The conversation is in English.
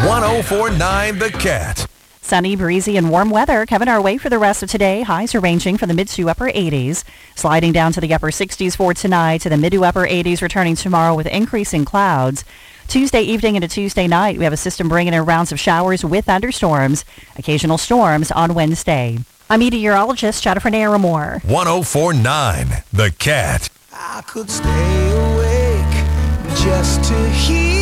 104.9 The Cat. Sunny, breezy, and warm weather coming our way for the rest of today. Highs are ranging from the mid to upper 80s. Sliding down to the upper 60s for tonight, to the mid to upper 80s returning tomorrow with increasing clouds. Tuesday evening into Tuesday night, we have a system bringing in rounds of showers with thunderstorms. Occasional storms on Wednesday. I'm meteorologist Jennifer Naramore. 104.9 The Cat. I could stay awake just to hear